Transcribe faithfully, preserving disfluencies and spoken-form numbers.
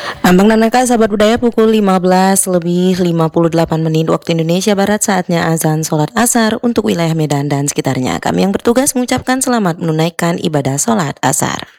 Ambang Nanaka sahabat budaya pukul lima belas lebih lima puluh delapan menit waktu Indonesia Barat, saatnya azan sholat asar untuk wilayah Medan dan sekitarnya. Kami yang bertugas mengucapkan selamat menunaikan ibadah sholat asar.